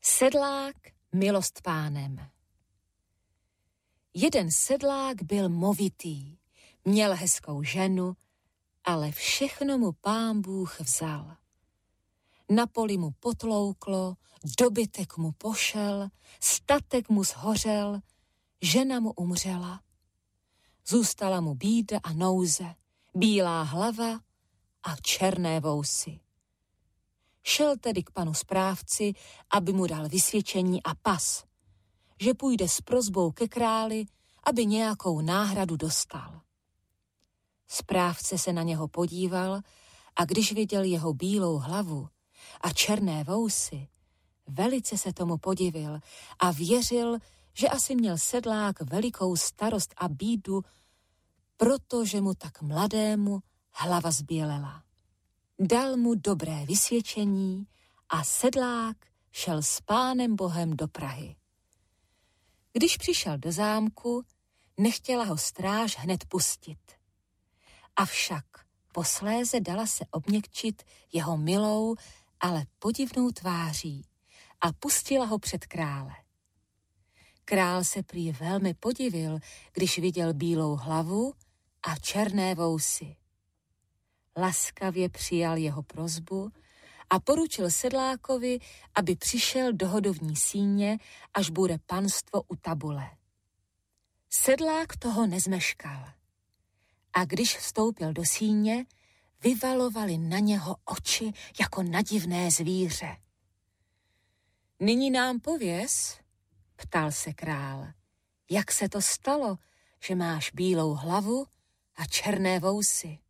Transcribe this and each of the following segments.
Sedlák milost pánem. Jeden sedlák byl movitý, měl hezkou ženu, ale všechno mu Pán Bůh vzal. Na poli mu potlouklo, dobytek mu pošel, statek mu zhořel, žena mu umřela. Zůstala mu bída a nouze, bílá hlava a černé vousy. Šel tedy k panu správci, aby mu dal vysvědčení a pas, že půjde s prosbou ke králi, aby nějakou náhradu dostal. Správce se na něho podíval a když viděl jeho bílou hlavu a černé vousy, velice se tomu podivil a věřil, že asi měl sedlák velikou starost a bídu, protože mu tak mladému hlava zbělela. Dal mu dobré vysvědčení a sedlák šel s Pánem Bohem do Prahy. Když přišel do zámku, nechtěla ho stráž hned pustit. Avšak posléze dala se obměkčit jeho milou, ale podivnou tváří a pustila ho před krále. Král se prý velmi podivil, když viděl bílou hlavu a černé vousy. Laskavě přijal jeho prosbu a poručil sedlákovi, aby přišel do hodovní síně, až bude panstvo u tabule. Sedlák toho nezmeškal. A když vstoupil do síně, vyvalovali na něho oči jako na divné zvíře. Nyní nám pověz, ptal se král, jak se to stalo, že máš bílou hlavu a černé vousy.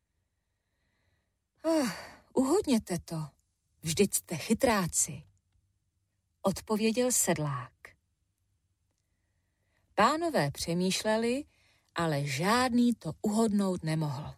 Uhodněte to, vždyť jste chytráci, odpověděl sedlák. Pánové přemýšleli, ale žádný to uhodnout nemohl.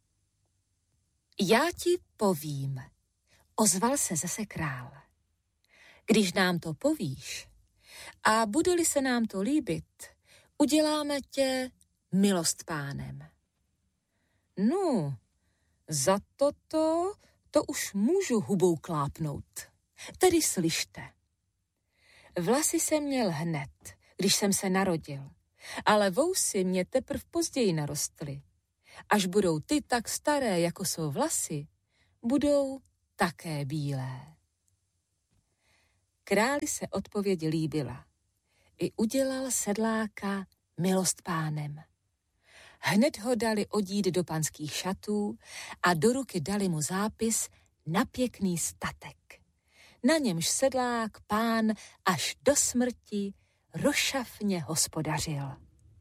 Já ti povím, ozval se zase král. Když nám to povíš a bude-li se nám to líbit, uděláme tě milost pánem. No, za to už můžu hubou klápnout. Tedy slyšte. Vlasy jsem měl hned, když jsem se narodil, ale vousy mě teprv později narostly. Až budou ty tak staré, jako jsou vlasy, budou také bílé. Králi se odpověď líbila. I udělal sedláka milost pánem. Hned ho dali odít do panských šatů a do ruky dali mu zápis na pěkný statek. Na němž sedlák pán až do smrti rošafně hospodařil.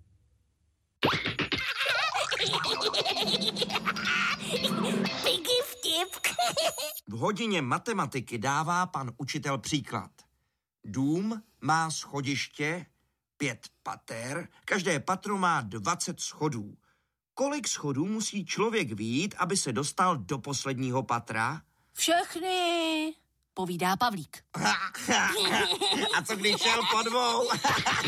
Piggy vtip. V hodině matematiky dává pan učitel příklad. Dům má schodiště, 5 pater, každé patro má 20 schodů. Kolik schodů musí člověk vyjít, aby se dostal do posledního patra? Všechny, povídá Pavlík. A co když šel po 2?